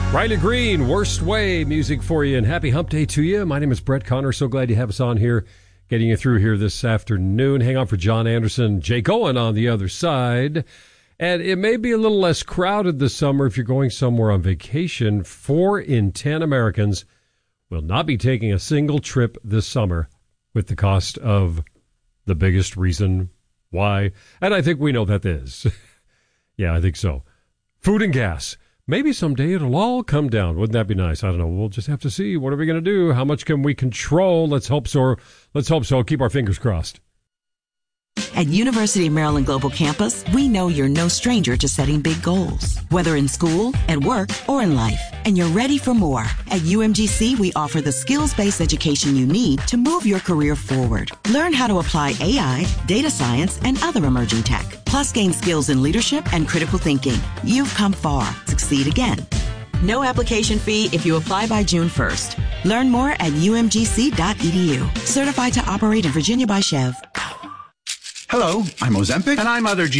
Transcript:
Riley Green, Worst Way music for you, and happy hump day to you. My name is Brett Connor. So glad you have us on here, getting you through here this afternoon. Hang on for John Anderson, Jake Owen on the other side. And it may be a little less crowded this summer if you're going somewhere on vacation. 4 in 10 Americans will not be taking a single trip this summer, with the cost of the biggest reason why. And I think we know that is. Yeah, I think so. Food and gas. Maybe someday it'll all come down. Wouldn't that be nice? I don't know. We'll just have to see. What are we going to do? How much can we control? Let's hope so. Keep our fingers crossed. At University of Maryland Global Campus, we know you're no stranger to setting big goals, whether in school, at work, or in life. And you're ready for more. At UMGC, we offer the skills-based education you need to move your career forward. Learn how to apply AI, data science, and other emerging tech. Plus, gain skills in leadership and critical thinking. You've come far. Succeed again. No application fee if you apply by June 1st. Learn more at umgc.edu. Certified to operate in Virginia by Chev. Hello, I'm Ozempic. And I'm Other